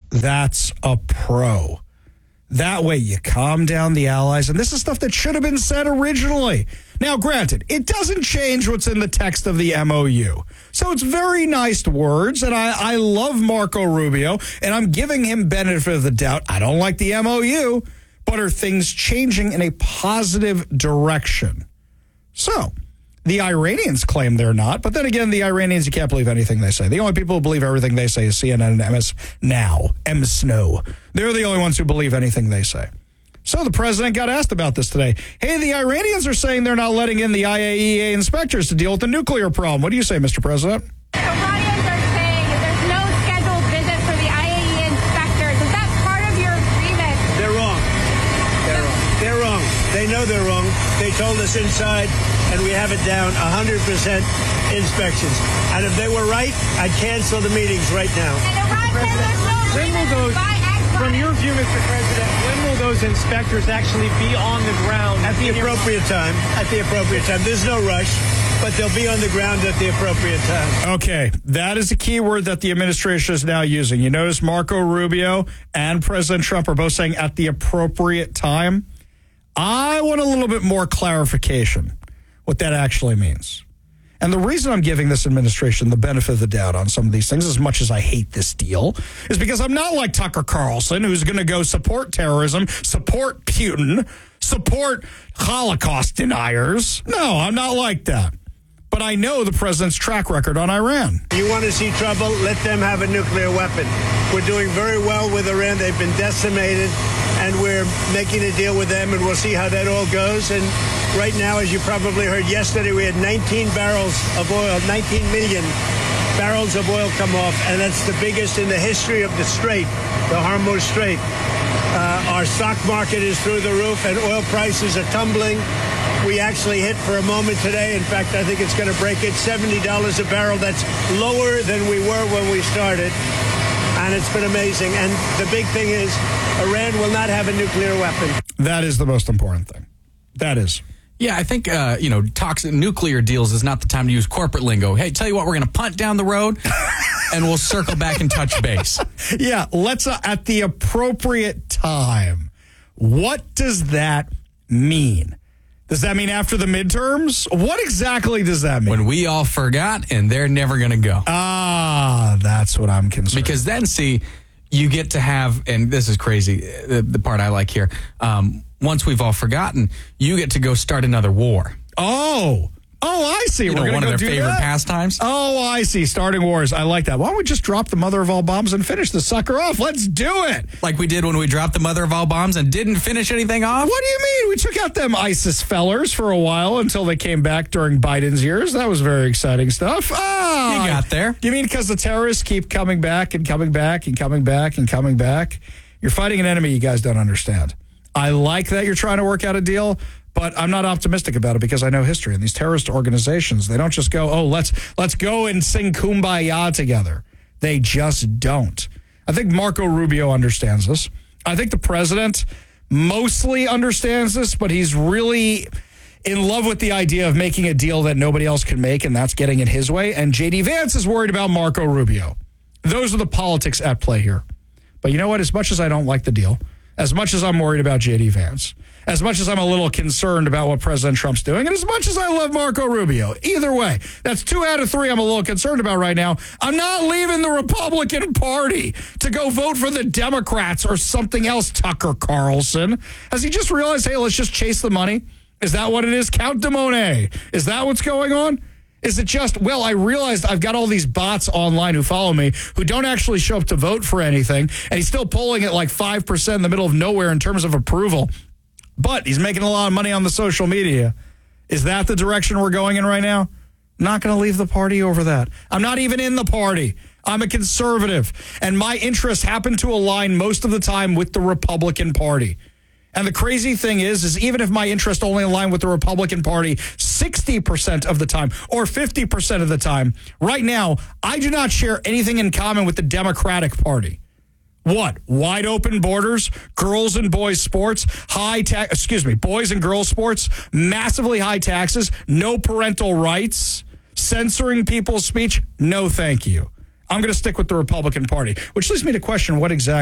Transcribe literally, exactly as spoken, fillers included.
That's a pro. That way you calm down the allies. And this is stuff that should have been said originally. Now, granted, it doesn't change what's in the text of the M O U. So it's very nice words, and I, I love Marco Rubio, and I'm giving him benefit of the doubt. I don't like the M O U, but are things changing in a positive direction? So the Iranians claim they're not, but then again, the Iranians, you can't believe anything they say. The only people who believe everything they say is C N N and M S Now, M Snow. They're the only ones who believe anything they say. So the president got asked about this today. Hey, the Iranians are saying they're not letting in the I A E A inspectors to deal with the nuclear problem. What do you say, Mister President? The Iranians are saying there's no scheduled visit for the I A E A inspectors. Is that part of your agreement? They're wrong. They're wrong. They're wrong. They know they're wrong. They told us inside, and we have it down, one hundred percent inspections. And if they were right, I'd cancel the meetings right now. And Iran says there's no When will agreement those, to buy from your view, Mister President, when will those inspectors actually be on the ground? At the appropriate time. At the appropriate time. There's no rush, but they'll be on the ground at the appropriate time. Okay, that is a key word that the administration is now using. You notice Marco Rubio and President Trump are both saying at the appropriate time. I want a little bit more clarification what that actually means. And the reason I'm giving this administration the benefit of the doubt on some of these things, as much as I hate this deal, is because I'm not like Tucker Carlson, who's going to go support terrorism, support Putin, support Holocaust deniers. No, I'm not like that. But I know the president's track record on Iran. You want to see trouble? Let them have a nuclear weapon. We're doing very well with Iran. They've been decimated, and we're making a deal with them, and we'll see how that all goes. And right now, as you probably heard yesterday, we had nineteen barrels of oil, nineteen million barrels of oil come off, and that's the biggest in the history of the Strait, the Hormuz Strait. Uh, our stock market is through the roof, and oil prices are tumbling. We actually hit for a moment today. In fact, I think it's going to break it, seventy dollars a barrel. That's lower than we were when we started. And it's been amazing. And the big thing is Iran will not have a nuclear weapon. That is the most important thing. That is. Yeah, I think, uh, you know, toxic nuclear deals is not the time to use corporate lingo. Hey, tell you what, we're going to punt down the road and we'll circle back and touch base. Yeah, let's, uh, at the appropriate time. What does that mean? Does that mean after the midterms? What exactly does that mean? When we all forgot and they're never going to go. Ah, that's what I'm concerned. Because then, see, you get to have, and this is crazy, the, the part I like here, um, once we've all forgotten, you get to go start another war. Oh, oh, I see. You We're know, going one to go of their do favorite that? pastimes. Oh, I see. Starting wars. I like that. Why don't we just drop the mother of all bombs and finish the sucker off? Let's do it. Like we did when we dropped the mother of all bombs and didn't finish anything off? What do you mean? We took out them ISIS fellers for a while until they came back during Biden's years. That was very exciting stuff. Ah, You got there. You mean because the terrorists keep coming back and coming back and coming back and coming back? You're fighting an enemy you guys don't understand. I like that you're trying to work out a deal, but I'm not optimistic about it because I know history. And these terrorist organizations, they don't just go, oh, let's let's go and sing Kumbaya together. They just don't. I think Marco Rubio understands this. I think the president mostly understands this, but he's really in love with the idea of making a deal that nobody else can make, and that's getting it his way. And J D Vance is worried about Marco Rubio. Those are the politics at play here. But you know what? As much as I don't like the deal, as much as I'm worried about J D Vance, as much as I'm a little concerned about what President Trump's doing, and as much as I love Marco Rubio, either way, that's two out of three I'm a little concerned about right now. I'm not leaving the Republican Party to go vote for the Democrats or something else, Tucker Carlson. Has he just realized, hey, let's just chase the money? Is that what it is? Count de Monet. Is that what's going on? Is it just, well, I realized I've got all these bots online who follow me who don't actually show up to vote for anything, and he's still polling at like five percent in the middle of nowhere in terms of approval, but he's making a lot of money on the social media. Is that the direction we're going in right now? Not going to leave the party over that. I'm not even in the party. I'm a conservative, and my interests happen to align most of the time with the Republican Party. And the crazy thing is, is even if my interests only align with the Republican Party sixty percent of the time or fifty percent of the time, right now, I do not share anything in common with the Democratic Party. What? Wide open borders, girls and boys sports, high tax, excuse me, boys and girls sports, massively high taxes, no parental rights, censoring people's speech. No, thank you. I'm going to stick with the Republican Party, which leads me to question what exactly